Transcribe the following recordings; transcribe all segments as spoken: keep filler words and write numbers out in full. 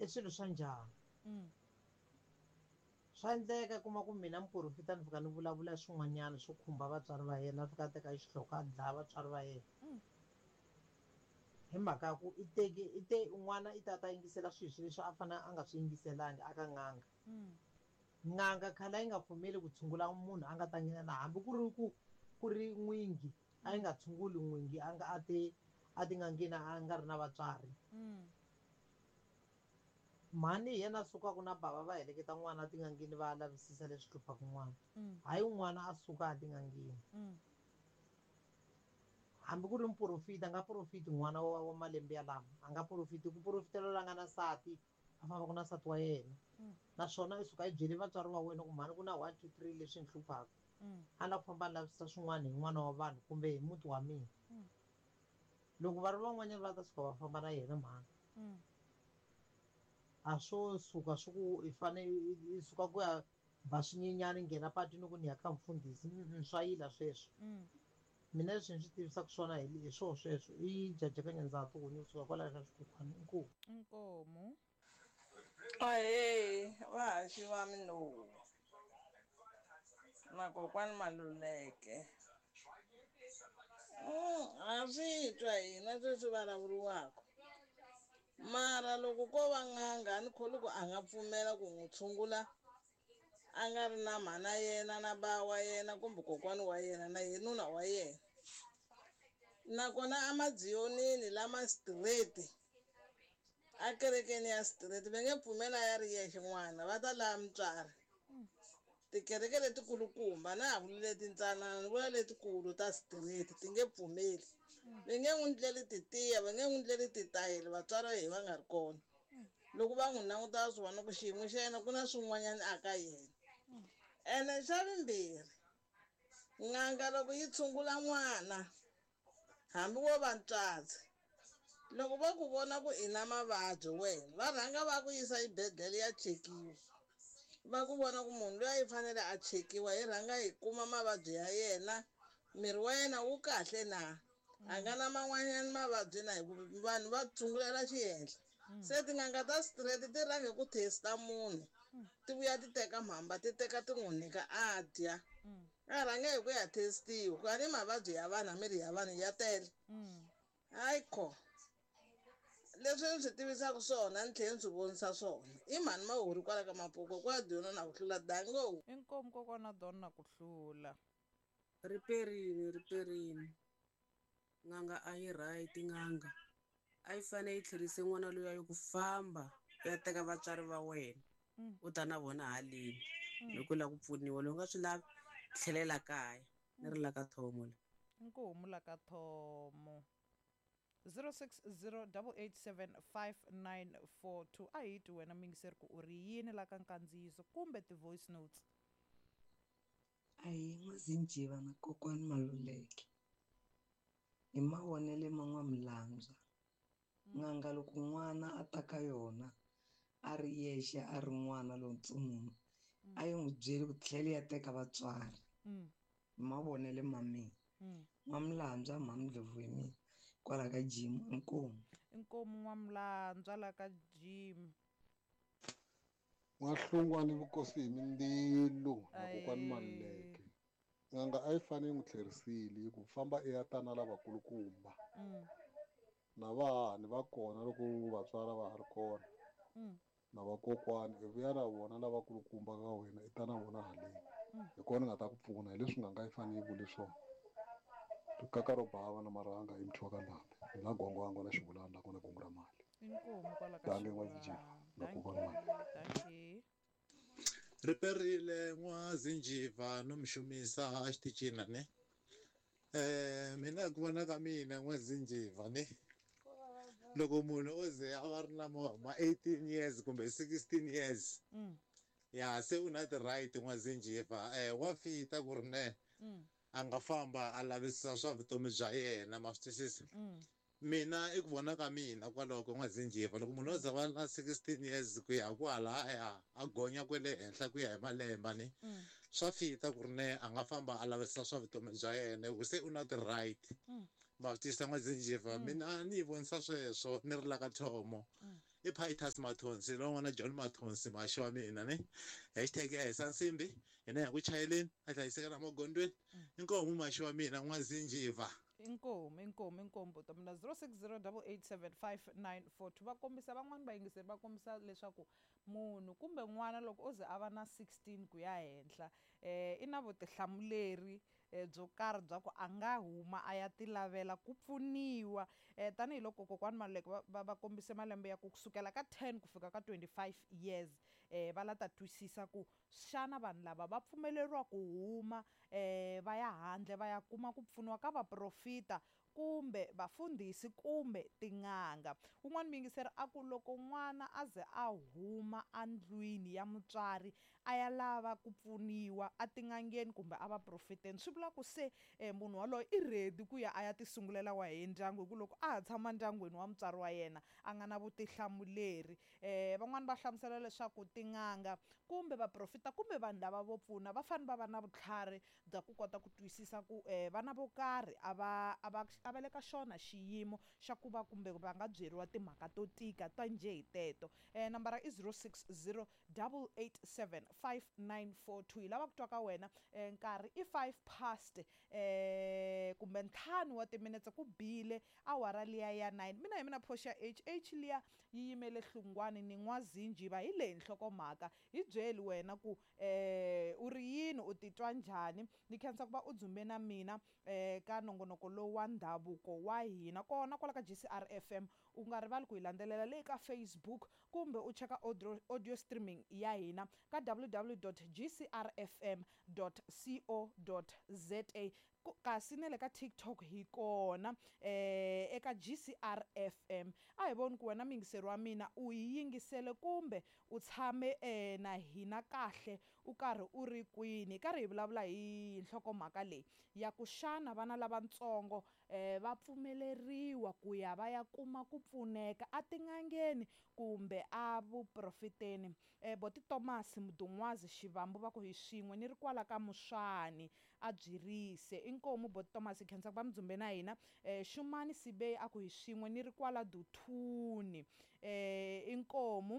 i swilo swa njhani Mm. swa endleka kuma ku mina muporofita ni fika ni vulavula swin'wanyana swo khumba vatswari va yena a fika a teka xihloka a dlaya vatswari va yena Mm. hi mhaka ya ku i teke i te n'wana i ta ta yingisela swilo swi leswi a fanele a nga swi yingiselangi aka n'anga Mm. n'anga khale a yi nga pfumeli ku tshungula munhu a nga ta nghenela hambi ku ri ku ku ri n'wingi a yi nga tshunguli n'wingi a nga a te a ti n'angeni a nga ri na vatswari Mm. mhani hi yena a sukaka na bava va heleketa n'wana a tin'angeni va ya lavisisa leswi hluphaka n'wana Mm. hayi n'wana a suka a tin'angeni Mm. hambi ku ri muporofita a nga profiti n'wana wa wa malembe ya lama a nga profiti ku profitela loyi a nga na nsati a fambaka na nsati wa yena Mm. naswona i suka i byele vatswari va wena ku mhani ku na one two three leswi ni hluphaka Mm. a na ku famba a lavisisa swin'wana hi n'wana wa vanhu kumbe hi muti wa mina Mm. loko va ri van'wanyana va ta suka va famba na yena mhani Mm. a swo suka swi ku i fanele i suka ku ya ba swinyenyani nghena patwini ku ni ya ka mfundhisi mm, swa yila sweswo Mm. mina leswi ni swi tivisaka swona hi hi swoho sweswo i jajekanya ndzhaku ku ni kusuka kwalaho ka xikhukhwana inkomu Inkomo. Ahee, vahaxi va minowu na kokwani Maluleke. Mm, ha swi twa hina sweswi vulavuriwaka mara loko ko va n'anga ni kholi ku a nga pfumela ku n'wi tshungula a nga ri na mhana yena na ba wa yena kumbe kokwani wa yena na yenuna wa yena nakona a madzionini lama straight a kerekeni ya straight va nge pfumela ya ri yexe n'wana va ta lava mutswari tikereke letikulukumba na ha vuli leti ntsanana ni vula letikulu ta straight ti nge pfumeli va nge n'wi ndleli titiya va nge n'wi ndleli titayele vatswari hi va nga ri kona loko va n'wi languta va swi vona ku xiyimo xa yena ku na swin'wanyana aka yena ene xa vimbirhi n'anga loko yi tshungula n'wana hambi wo va ntswatsi loko va ku vona ku i na mavabyi wena va rhanga va ku yisa exibedhlele ya chekiwa va ku vona ku munhu loyi a yi fanele a chekiwa hi rhanga hi kuma mavabyi ya yena miri wa yena wu kahle na a nga na man'wanyana mavabyi na hi ku vanhu va tshungulela xihenhla se tin'anga ta straight ti rhange ku test-a munhu ti vuya ti teka mhamba ti teka ti n'wi nyika a dya a rhange hi ku ya test-iwa ku a ni mavabyi ya vanhu miri ya vanhu ya tele hayi kho leswi ni swi tivisaka swona ni tlhela ni swi vonisa swona i mhani mahori kwala ka mapoko kwa dyona na ku hlula dango Inkomo kokwana donna ku hlula. riperini riperini n'anga a yi right n'anga a yi fanele yi tlherise n'wana loyi a yi ku famba ya teka vatswari va wena u ta na vona haleni loko u lava ku pfuniwa loko nga swi lavi tlhelela kaya ni ri la ka thomo la Inkomo la ka thomo. zero six zero eight eight seven five nine four two a hi ti wena mingiseri ku u ri yini la ka nkandziyiso kumbe ti-voice notes. Ahee N'wazinjiva na kokwani Maluleke hi mavonele ma N'wamulambya n'anga loko n'wana a ta ka yona a ri yexe a ri n'wana lontsongo a yi n'wi byeli ku tlhela ya teka vatswari Mm. hi mavonele ma mina Mm. N'wamulambya mhani ndlopfu hi mina kwala ka gym inkomu Inkomo N'wamulambya la ka gym. N'wahlungwa ni vukosi hi mindzilo na kokwani Ahee. Maluleke n'anga a yi fanele yi n'wi tlherisile hi ku famba i ya ta na lavakulukumba Mm. na vahahani va kona loko vatswari va ha ri kona Mm. na vakokwani i vuya na vona lavakulukumba ka wena i ta na vona haleni hi kona ni nga ta ku pfuna hi leswi n'anga yi fanele yi vule swona rikaka ro bava na maranga hi muthiwa ka ndhambi hi na gongwango na xivulana la kona gongo ra mali Inkomo kwala ka dange xivulana. N'wazinjiva na Thank kokwani mali you. Thank you. riperile N'wazinjiva no mi shumisa exitichini na ne eh mina hi ku vona ka mina N'wazinjiva ne loko munhu o ze a va ri na ma eighteen years kumbe sixteen years Mm. ya se u na ti-right N'wazinjiva eh wa fita ku ri ne Mm. a nga famba a lavisisa swa vutomi bya yena ma swi twisisa Mm. mina i ku vona ka mina kwalaho ka N'wazinjiva loko munhu o za va na sixteen years ku ya kwalaya a gonya kwele henhla ku ya hi malembe ni Mm. swa fita ku ri ne a nga famba a lavisisa swa vutomi bya yena hi ku se u na ti-right Mm. ma swi twisisa N'wazinjiva mina ni yi vonisa sweswo ni ri la ka thomo i Pitus Mathonsi lo n'wana John Mathonsi maxo wa mina ni hashtag ya hisa nsimbi hina ya ku chayeleni a hlayiseka na magondweni inkomu maxo wa mina n'wazinjiva inkomu inkomu inkomu buta mina zero six zero eight eight seven five nine four two va kombisa van'wani vayingiseri va kombisa leswaku munhu kumbe n'wana loko o ze a va na sixteen ku ya henhla um i na vutihlamuleri um byo karhi bya ku a nga huma a ya ti lavela ku pfuniwa um tanihiloko kokwani Maluleke va va kombise malembe ya ku kusukela ka ten ku fika ka twenty-five years um va la ta twisisa ku xana vanhu lava va pfumeleriwa ku huma um va ya handle va ya kuma ku pfuniwa ka vaprofita kumbe vafundhisi kumbe tin'anga. Un'wana muyingiseri a ku loko n'wana a ze a huma andlwini ya mutswari a ya lava ku pfuniwa a tin'angeni kumbe a vaprofiteni swi vula ku se um munhu waloyo i ready ku ya a ya ti sungulela wa hi ndyangu hi ku loko a ha tshama ndyangwini wa mutswari wa yena a nga na vutihlamuleri. Um van'wani va hlamusela leswaku tin'anga kumbe vaprofita kumbe vanhu lava vo pfuna va fanele va va na vutlhari bya ku kota ku twisisa ku um vana vo karhi a va a va a va le ka xona xiyimo xa ku va kumbe va nga byeriwa timhaka to tika ta njhe hi teto. Um nambara i zero six zero eight eight seven five nine four two hi lava ku twa ka wena um nkarhi i five past um kumbe ntlhanu wa timinetse ku bile awara liya ya nine mina hi mina Phosha H H liya yi yimele hlungwane ni n'wazinjiva hi leyi nhlokomhaka hi byeli wena ku um u ri yini u titwa njhani ni khensa ku va u dzume na mina um ka nongonoko lowu wa ndhavuko wa hina kona kwala ka G C R F M u nga rivali ku hi landzelela le ka Facebook kumbe u cheka audio, audio streaming ya hina ka w w w dot g c r f m dot co dot z a kasi ne le ka TikTok hi kona um eka G C R F M. A hi voni ku wena muyingiseri wa mina u yi yingisele kumbe u tshame um na hina kahle u karhi u ri kwini karhi hi vulavula hi nhlokomhaka leyi ya ku xana vana lavatsongo um va pfumeleriwa ku ya va ya kuma ku pfuneka a tin'angeni kumbe a vuprofiteni. Um Boti Thomas Mudun'wazi Xivambu va ku hi swin'we ni ri kwala ka Muswani a Byirise inkomu Boti Thomas hi khensa ku va mi dzumbe na hina. um Shumani Sibey a ku hi swin'we ni ri kwala Duthuni um inkomu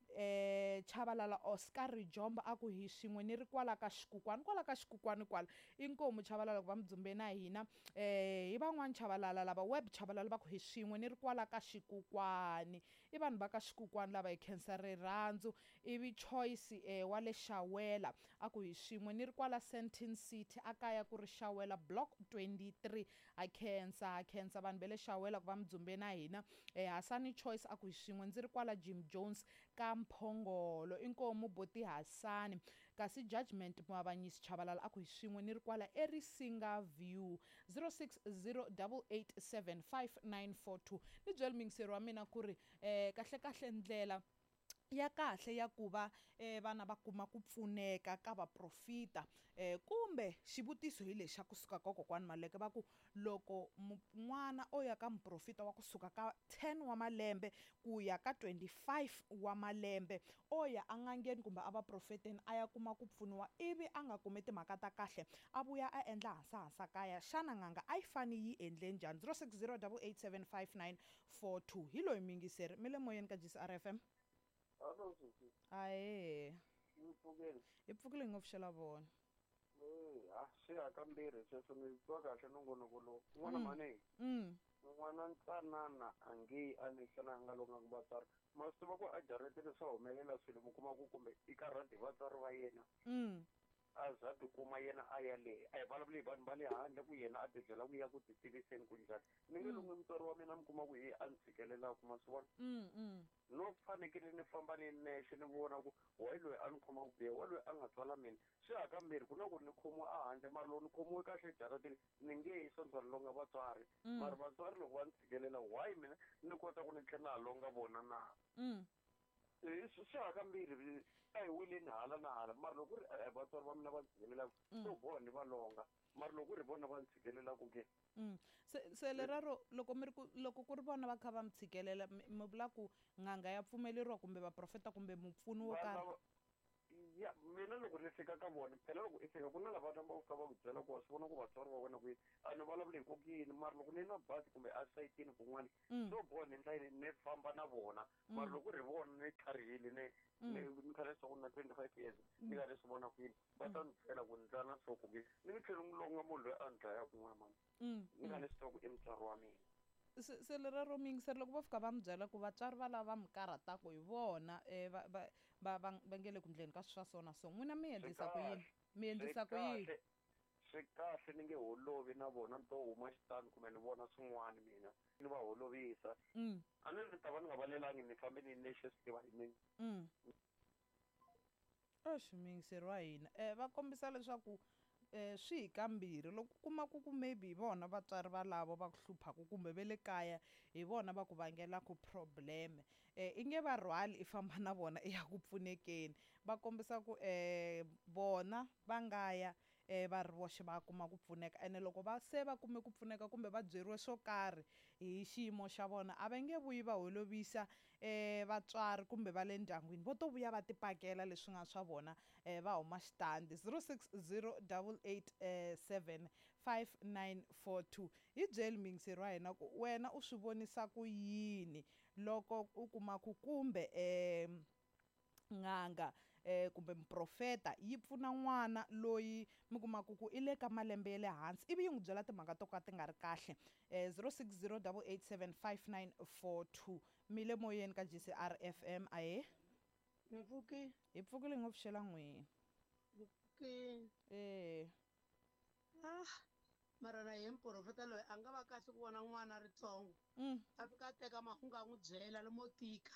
um Chabalala Oscar Rijomba a ku hi swin'we ni ri kwala ka Xikukwani kwala ka Xikukwani kwala inkomu Chabalala ku va mi dzumbe na hina. um hi van'wani Chabalala lava web Chabalala va ku hi swin'we ni ri kwala ka Xikukwani i vanhu va ka Xikukwani lava hi khensa rirhandzu ivi Choice um wa le Xawela a ku hi swin'we ni ri kwala Sandton City a kaya ku ri Xawela block twenty-three ha khensa ha khensa vanhu va le Xawela ku va mi dzumbe na hina. um Hasani Choice a ku hi swin'we ndzi ri kwala Jim Jones ka Mphongolo inkomu Boti Hasani kasi Judgment Muavanyisi Chabalala a ku hi swin'we ni ri kwala eRisinga View zero six zero eight eight seven five nine four two ni byeli muyingiseri wa mina ku ri um kahle kahle ndlela ya kahle ya ku va um vana va kuma ku pfuneka ka vaprofita um kumbe xivutiso hi lexi xa kusuka ka kokwani Maluleke va ku loko n'wana o ya ka muprofita wa kusuka ka ten wa malembe ku ya ka twenty-five wa malembe o ya an'angeni kumbe a vaprofeteni a ya kuma ku pfuniwa ivi a nga kumi timhaka ta kahle a vuya a endla hansahansa kaya xana n'anga a yi fane yi endle njhani zero six zero eight eight seven five nine four two hi loyi muyingiseri mi le moyeni ka G C R F M. Hello, Sisi. Aye. Mpfukeni. Hi pfukile ngopfu xela vona. Eh, ha swi hakambirhi sweswo ni twa kahle nongonoko lowu. N'wana mani. Mm. N'wana ntsanana a nge a ni xana a nga longa ku vatswari. Ma swi tiva ku a jaretini swa humelela swilo mi kuma ku kumbe i karhati vatswari va yena. Mm. A za tikuma yena a ya le a hi vulavuli hi vanhu va le handle ku yena a tibyela ku ya ku ti tiviseni ku njhani ni nge lunghi mutswari wa mina mi kuma ku hi a ni tshikelelaku ma swi vona Mm. Mm. no fanekele ni famba ni nexe ni vona ku wayi loyi a ni khoma ku biha wa loyi a nga tswala mina swi hakambirhi ku na ku ni khomiwa a handle mara loko ni khomiwe kahle jaratini ni nge hi sondzani longa vatswari mara vatswari loko va ni tshikelela why mina ni kota ku ni tlhela a longa vona na Mm. swi hakambirhi a hi weleni hala na hala mara loko ku ri vatswari va mina va ni tshikelelaka swo boha ni va longa mara loko ku ri vona va ni tshikelelaku ke Mm. Se se leraro loko mi ri ku loko ku ri vona va kha va mi tshikelela mi vula ku n'anga ya pfumeleriwa kumbe vaprofeta kumbe mupfuni wo karhi. ya mina loko ni fika ka vona phela loko i fika ku na lava va ka va ku byela ku wa swi vona ku vatswari va wena kwihi a ni vulavula hi kokini mara loko ni na bazi kumbe a sayitini kun'wana swo boha ni ndla ni famba na vona mara loko ri vona ni karhile ni ni kha leswaku na twenty-five years ni nga leswi vona kwini va ta ni byela ku ni ndlana swo kokini ni nge tlheli ni longa munhu loyi a ni dlayaka n'wana mani ni nga leswi swaku i mutswari wa mina se se lerero mingiseri loko va fika va mi byela ku vatswari va lava va mi karhataka hi vona um va va va va va nge le ku ndleni ka swi swa so na so n'wina mi endlisa ku yini mi endlisa ku yini swi kahle ni nge holovi na vona ni to huma xitandi kumbe ni vona swin'wana mina ni va holovisa a ni ni ta va ni nga valelangi ni fambe ni nexe swi tiva hi mina oxi mingiseri wa hina um va kombisa leswaku um swi hi kambirhi loko u kuma ku ku maybe hi vona vatswari valavo va ku hluphaka kumbe ve le kaya hi vona va ku vangelaku probleme um i nge va rhwali i famba na vona i ya ku pfunekeni va kombisa ku um vona va nga ya um va ri voxe va kuma ku pfuneka ene loko va se va kume ku pfuneka kumbe va byeriwe swo karhi hi xiyimo xa vona a va nge vuyi va holovisa um vatswari kumbe va le ndyangwini vo to vuya va tipakela leswi nga swa vona um va huma xitandi zero six zero eight eight um seven five nine four two hi byeli mingiseri wa hina ku wena u swi vonisa ku yini loko u kuma ku kumbe um n'anga um kumbe muprofeta yi pfuna n'wana loyi mi kumaku ku i le ka malembe ya le hansi ivi yi n'wi byela timhaka to ka ti nga ri kahle um zero six zero eight eight seven five nine four two mi le moyeni ka G C R F M ahe Mpfuki hi pfukile ngopfu xela n'wina mpfuki eh ah mara na hi muprofeta loyi a nga va kahle ku vona n'wana ritsongo a fika a teka mahungu a n'wi byela lomo tika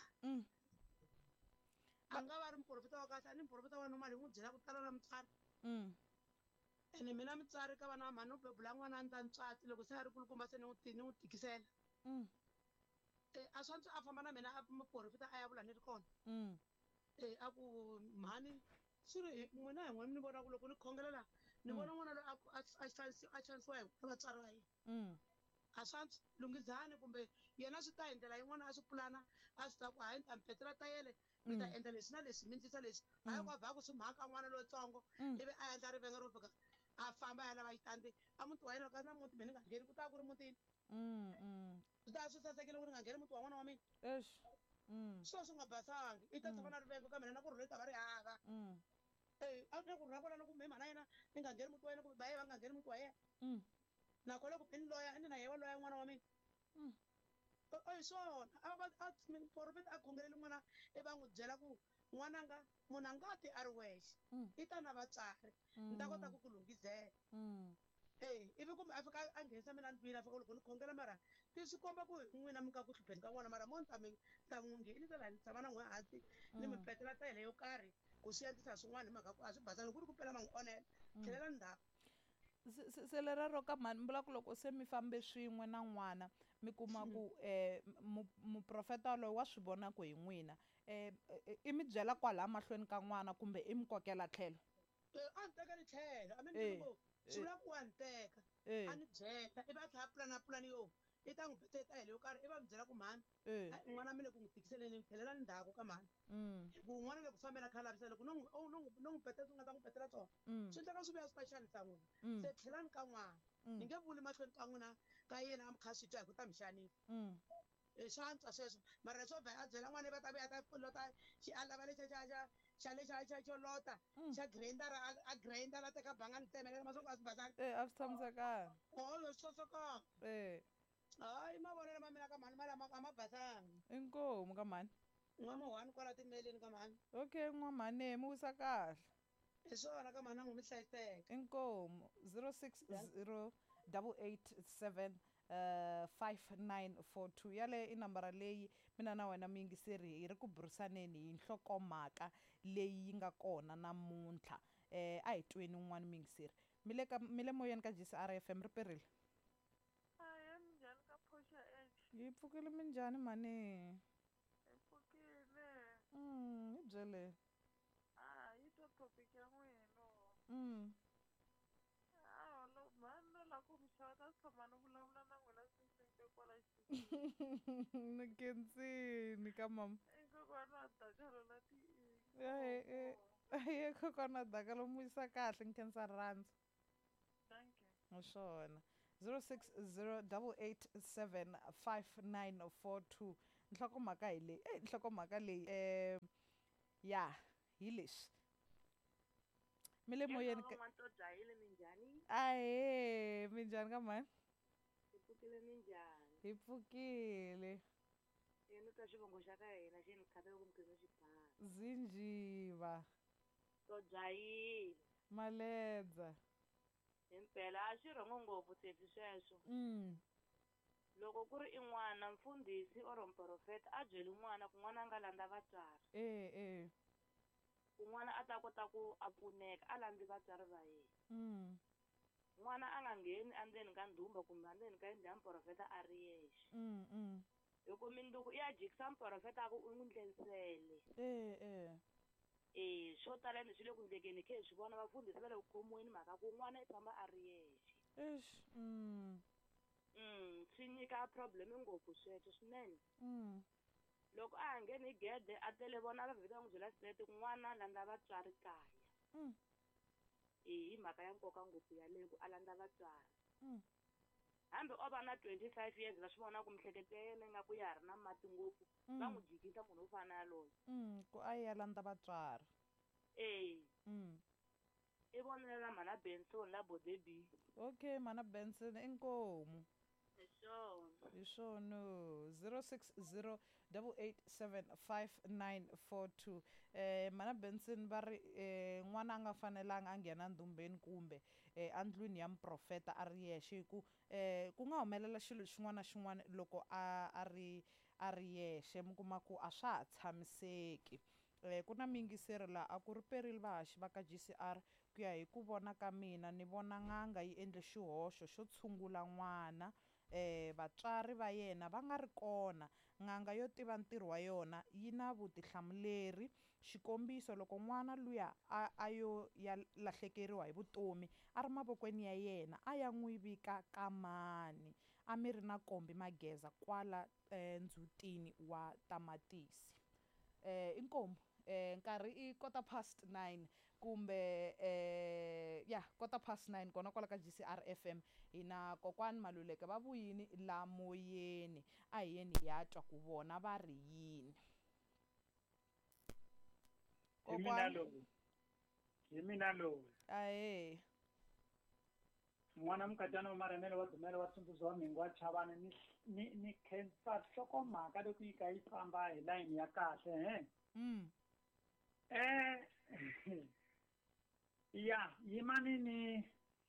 a nga va ri muprofeta wa kahle a ni muprofeta wa nomali hi n'wi byela ku tala na mutswari ene mina mutswari ka vana va mhani no bebula n'wana a ni ta ntswatsi loko se a ri kulukumba se ni n'wi ni n'wi tikisela a swa ntswa a famba na mina a muprofeta a ya vula ni ri kona e a ku mhani swi ri n'wina hi n'wina ni vona ku loko ni khongelela ni vona n'wana loyi a xanisiwa hi vatswari va yena a swa lunghizani kumbe yena swi ta hi ndlela yin'wana a swi pulana a swi ta ku hayi ni ta mi petela tayele mi ta endla leswi na leswi mi ndlisa leswi hayi ku a vhaka swi mhaka n'wana lowutsongo ivi a endla rivenga ro fika a famba ya lava yitandi a muti wa yena ka na muti mi ni nga ngheni ku ta ku ri mutini swi ta swi sasekile ku ni nga ngheni muti wa n'wana wa mina swo swi nga basangi i ta tshama na rivengo ka mina na ku rhule ta va ri hava e a na ku rhula kwala loko mhima na yena ni nga ngheni muti wa yena kumbe ba ye va nga ngheni muti wa yena nakho loko i ni loya i ni na yewa loya n'wana wa mina o hi swona a va a muprofeta a khongeleli n'wana i va n'wi byela ku n'wananga munhu a ngati a ri wexe i ta na vatswari ni ta kota ku ku lunghizela e ivi kumbe a fika a nghenisa mina ndlwini a fika loko ni khongela mara ti swi komba ku n'wina mi ka ku hlupheni ka n'wana mara mo ni ta mi ta n'wi nghenisa laha ni tshama na n'we hansi ni mi petela tayele yo karhi ku swi endlisa swin'wana hi mhaka ku a swi basanga ku ri ku pela ma n'wi onhela tlhelela ndzhaku se lerero ka mhani mbula ku loko se mi fambe swin'we na n'wana mi kuma ku um muprofeta waloyo wa swi vona ku hi n'wina um i mi byela kwalaha mahlweni ka n'wana kumbe i mi kokela tlhelo a ni teka ni tlhelo a mini swi vula ku wa ni teka a ni byela i va a tlhela a pulana pulani yo i ta n'wi bete tayele yo karhi i va mi byela ku mhani n'wana mi le ku n'wi tikiseleni ni tlhelela ndzhaku ka mhani ku n'wana le ku fambela kha lavisa loko no n'wi betela swi nga ta n'wi betela swona swi endleka swi vuya swi ta xanisa n'wina se tlhelani ka n'wana ni nge vuli mahlweni ka n'wina ka yena a mi kha swi twa hi ku ta mi xanisa swa antswa sweswo mara swo vhela a byela n'wana i va ta vuya ta lota a lava lexa xa xa xa lexa xa xo lota xa grindara a grindara a teka banga ni tsemelela masoko a swi basanga e a swi tshamisekanga o leswi sosokanga e hayi mavonelo ma mina ka mhani malama a ma basanga inkomu ka mhani n'wana one kwala timeleni ka mhani okay n'wamhani mi wisa kahle hi swona ka mhani a n'wi mi hlayiseka inkomu zero six zero eight eight seven uh five nine four two yaleyo i nambara leyi mina na wena muyingiseri hi ri ku burisaneni hi nhlokomhaka leyi yi nga kona namuntlha um a hi tweni wun'wana muyingiseri mi le ka mi le moyeni ka G C R F M ri perile yi pfukile minjhani mhani hi pfukile mm hi byele a yi to topic ya n'wina mm a lo mhani no la ku mi xava ta tshama ni vulavula na n'wina swiseke kwala ni kensini ka mama kokwana a dakalo la ti e ye kokwana daka lo muyisa kahle nkhensa rhandza thank you hi swona zero six zero eight eight seven five nine four two nhlokomhaka hi leyi e nhlokomhaka leyi um ya hi leswi mi le moyeni van'wana to jahile minjhani ahe minjhani ka mani hi pfukile minjhani hi pfukile e ni twa xivongo xa ka hina xi ni khatela ku mikhensa xibalo zinjiva to jahile maledza himpela a xi rhongo ngopfu tsefi sweswo mm. loko ku ri i n'wana mfundhisi or mprofeta a byeli n'wana ku n'wana a nga landza vatswari e e ku n'wana a ta kota ku a pfuneka a landzi vatswari va yena mm. n'wana a nga ngheni endzeni ka ndhumba kumbe endzeni ka yindlu ya mprofeta a ri yexe mm, mm. hi ku minduku i ya jikisa mprofeta ku u n'wi ndlensele e e e swo tala ni swi le ku ndlekeni khe hi swi vona vafundhisi va le ku khomiweni mhaka ku n'wana i tshama a ri yexe ish mm. mm swi nyika probleme ngopfu sweswo swinene mm. loko a ha ngheni hi gede a tele vona va vheta va n'wi byela straight ku n'wana landza vatswari kaya mm. e hi mhaka ya nkoka ngopfu yaleyo ku a landza vatswari mm. hambi o va na twenty-five years va swi vona ku mihleketo ya yena nga ku ya ha ri na mati ngopfu va n'wi jikisa munhu wo fana na yaloye mm. ku a ya landza vatswari e mm. i vonelela mhana benson la bodebi okay mana benson inkomu hi swona hi swono zero six zero eight eight seven five nine four two eh mana benson va ri eh n'wana a nga fanelanga a nghena ndumbeni kumbe eh andlwini ya mprofeta a ri yexe hi ku eh ku nga humelela xilo xin'wana na xin'wana loko a a ri a ri yexe mi kuma ku a swa ha tshamiseki eh ku na mingiseri laha a ku ri perile vahaxi va ka G C R ku ya hi ku vona ka mina ni vona n'anga yi endle xihoxo xo tshungula n'wana eh vatswari va yena va nga ri kona n'anga yo tiva ntirho wa yona yi na vutihlamuleri xikombiso loko n'wana luya a, a yo ya lahlekeriwa hi vutomi a ri mavokweni ya yena a ya n'wi vika ka mani a mi ri na kombi mageza kwala eh, ndzutini wa tamatisi eh inkomu eh nkarhi i quarter past nine kumbe eh ya quarter past nine kona kwala ka G C R F M hina kokwani Maluleke va vuyini la moyeni a hi yeni ya twa ku vona va ri yini hi mina lowu hi mina lowu ahe n'wana mukatana wa maramelo wa dumelo wa tsundzudzo wa mingu wa chavana ni ni ni khensa hlokomhaka loko yi ka yi famba hi layini ya kahle he mm. eh ya yimani ni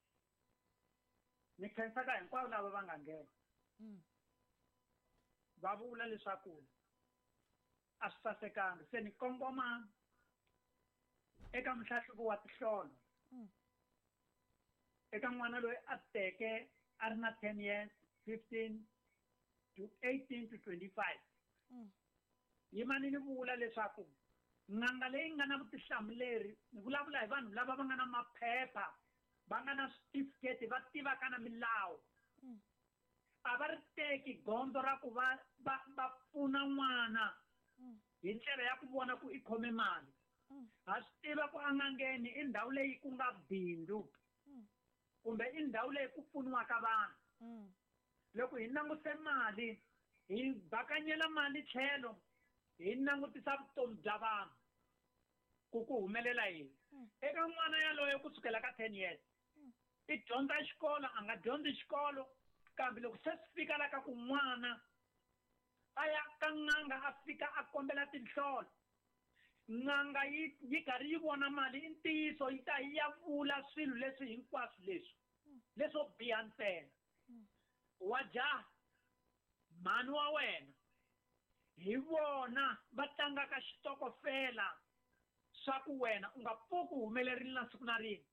ni khensaka hinkwavo lava va nga nghena mm. va vula leswaku a swi sasekanga se ni kongoma eka muhlahluvo wa tihlolo mm. eka n'wana loyi a teke a ri na ten years fifteen to eighteen to twenty-five mm. yimani ni vula leswaku n'anga leyi nga na vutihlamuleri ni vulavula hi vanhu lava va nga na maphepha va nga na certificate va tivaka na milawu mm. a va ri teki gondzo ra ku va va va pfuna n'wana mm. hi ndlela ya ku vona ku i khome mali mm. ha swi tiva ku a nga ngheni i ndhawu leyi ku nga bindzu mm. kumbe i ndhawu leyi ku pfuniwaka vanhu mm. loko hi langutise mali hi bakanyela mali tlhelo hi langutisa vutomi bya vanhu ku ku humelela yini mm. eka n'wana yaloye kusukela ka ten years mm. i dyondza xikolo a nga dyondzi xikolo kambe loko se swi fika la ka ku n'wana a ya ka n'anga a fika a kombela tinhlolo n'anga yi yi karhi yi vona mali i ntiyiso yi ta yi ya vula swilo leswi hinkwaswo leswi leswo biha ntsena wa jaha mhani wa wena hi vona va tlangaka xitokofela swa ku wena u nga pfuki u humelerile na siku na rin'we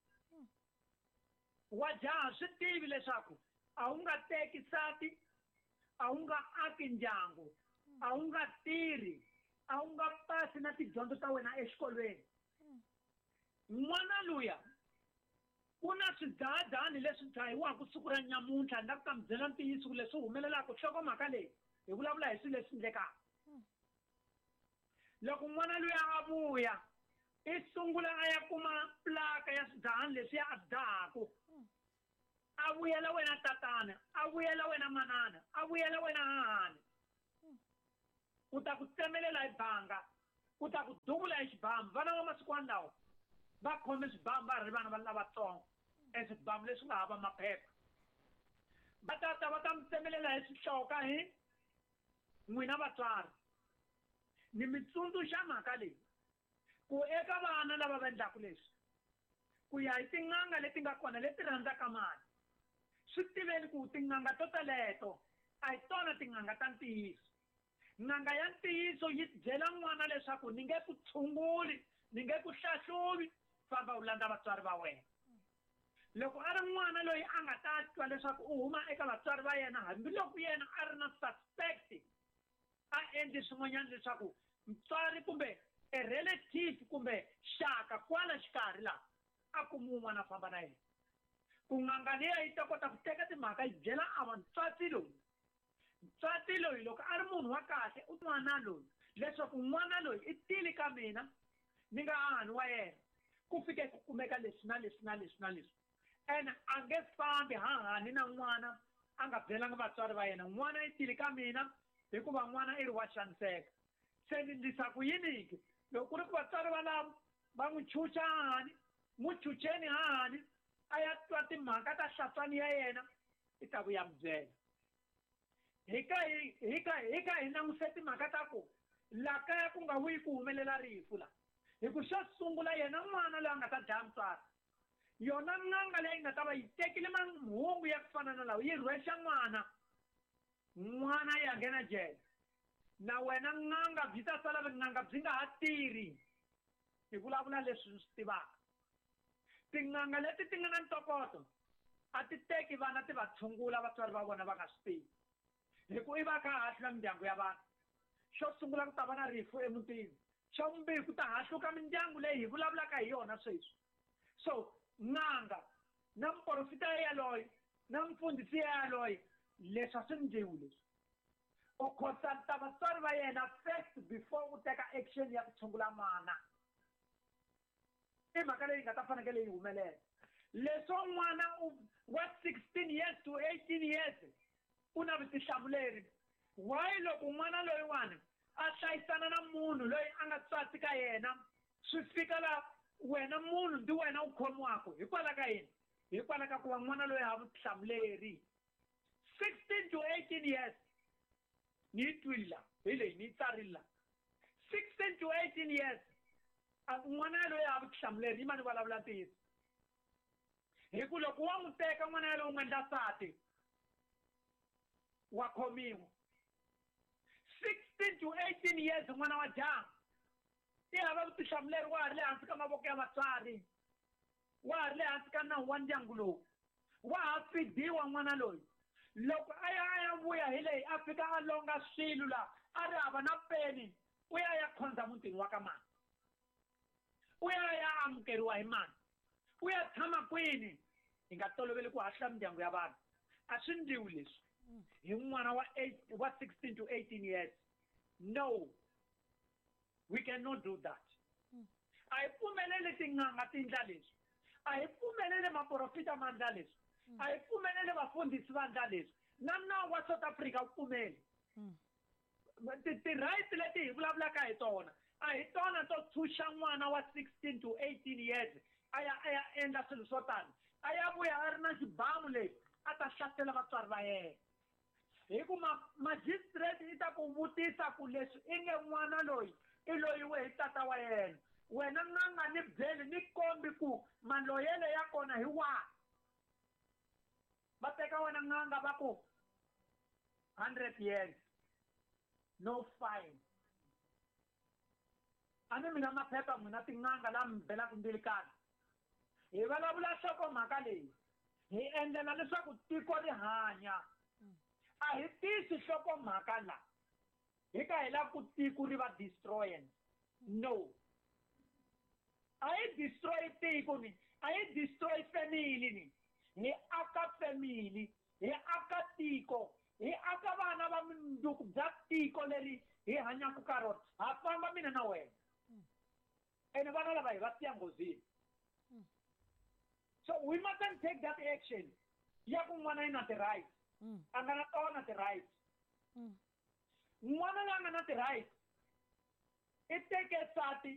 wa jaha swi tivi leswaku a wu nga teki nsati a wu nga aki ndyangu a wu nga tirhi a wu nga pasi na tidyondzo ta wena exikolweni n'wana luya ku na swidahadahani leswi dlayiwaka siku ra nyamuntlha ni la ku ta mi byela ntiyiso leswi humelelaka nhlokomhaka leyi hi vulavula hi swilo leswi endlekaka loko n'wana luya a vuya i sungula a ya kuma plaka ya swidahani leswi a swi dahaku a vuyela wena tatana a vuyela wena manana a vuyela wena hahani u ta ku tsemelela hi banga u ta ku duvula hi xibamu vana va masikwani lawa va khome swibamu va ri vana va lavatsongo e swibamu leswi nga hava maphepha va tata va ta mi tsemelela hi swihloka hi n'wina vatswari ni mi tsundzuxa mhaka leyi ku eka vana lava va endlaku leswi ku ya hi tin'anga leti nga kona leti rhandzaka mali swi tiveni ku tin'anga to teleto a hi tona tin'anga ta ntiyiso n'anga ya ntiyiso yi byela n'wana leswaku ni nge ku tshunguli ni nge ku hlahluvi famba u landza vatswari va wena loko a ri n'wana loyi a nga ta twa leswaku u huma eka vatswari va yena hambiloko yena a ri na suspect a endli swin'wanyana leswaku mutswari kumbe a relative kumbe xaka kwala xikarhi laha a kumu un'wana a famba na yena ku n'anga liya yi ta kota ku teka timhaka yi byela a va ntswatsi loyi ntswatsi loyi loko a ri munhu wa kahle u n'wana loyi leswaku n'wana loyi i tili ka mina ni nga hahani wa yena ku fike ku kumeka leswi na leswi na leswi na leswi ene a nge fambi hahani na n'wana a nga byelanga vatswari va yena n'wana i tili ka mina hikuva n'wana i ri wa xaniseka se ni ndlisa ku yiniki loko ku ri ku vatswari valavo va n'wi chucha hahani n'wi chucheni hahani a ya twa timhaka ta hlantswani ya yena i ta vuya mi byela hi ka hi ka hi ka hi languse timhaka ta ku laha kaya ku nga vuyi ku humelela rifu la hi ku xo sungula yena n'wana loyi a nga ta dlaya mutswari yona n'anga leyi nga ta va yi tekile mahungu ya ku fana na lawa yi rhwexa n'wana n'wana ya nghena jele na wena n'anga byi ta sala n'anga byi nga ha tirhi hi vulavula leswi ni swi tivaka tin'anga leti ti nga na ntokoto a ti teki vana ti va tshungula vatswari va vona va nga swi tivi hi ku i va kha hahlula mindyangu ya vanhu xo sungula ku ta va na rifu emutini xa vumbirhi ku ta hahluka mindyangu leyi hi vulavulaka hi yona sweswi so n'anga na muprofita yaloye na mfundhisi yaloye leswi a swi ndliwi leswi u consulta vatswari va yena first before u teka action ya ku tshungula n'wana i mhaka leyi nga ta fanekele yi humelela leswo n'wana wa sixteen years to eighteen years u na vutihlamuleri why loko n'wana loyiwani a hlayisana na munhu loyi a nga tswatsi ka yena swi fika la wena munhu ndi wena u khomiwaka hikwalaho ka yini hikwalaho ka ku va n'wana loyi hava vutihlamuleri sixteen to eighteen years ni yi twile la hi leyi ni yi tsarile la sixteen to eighteen years n'wana loyi hava vutihlamuleri yi ma ni vulavula ntiyiso hi ku loko wa n'wi teka n'wana yaloye u n'wi endla nsati wa khomiwa sixteen to eighteen years n'wana wa jaha i hava vutihlamuleri wa ha ri le hansi ka mavoko ya vatswari wa ha ri le hansi ka nawu wa ndyangu lowu wa ha fidiwa n'wana loyi loko a ya a ya vuya hi leyi a fika a longa swilo la a ri hava na peni u ya ya khonza mutini wa ka mani u ya ya amukeriwa hi mani u ya tshama kwini hi nga toloveli ku hahla mindyangu ya vanhu a swi ndliwi leswi hi n'wana wa eight wa sixteen to eighteen years no we cannot do that a hi pfumeleli tin'anga ti ndla leswi a hi pfumeleli maprofita ma ndla leswi a hi pfumeleli vafundhisi va ndla leswi na nawu wa South Africa wu pfumeli ti-right leti hi vulavulaka hi tona a hi tona to tshunxa n'wana wa sixteen to eighteen years a ya a ya endla swilo swo tani a ya vuya a ri na xibamu lexi a ta hlasela vatswari va yena hi ku magistrate i ta ku vutisa ku leswi i nge n'wana loyi i loyiwe hi tata wa yena wena n'anga ni byeli ni kombi ku maloyele ya kona hi wahi va teka wena n'anga va ku hundred years no fine a ni mi na maphepha n'wina tin'anga la mi belaka mbilikana hi vulavula nhlokomhaka leyi hi endlela leswaku tiko ri hanya a hi tisi nhlokomhaka la hi ka hi lava ku tiko ri va destroying no a hi destroy tiko ni a hi destroy family ni hi aka family hi aka tiko hi aka vana va mundzuku bya tiko leri hi hanyaka ka rona ha famba mina na wena ene vana lava hi va siya nghozini. So we mustn't take that action ya ku n'wana yi na ti-rights a nga na tona ti-rights. N'wana la nga na ti-rights i teke nsati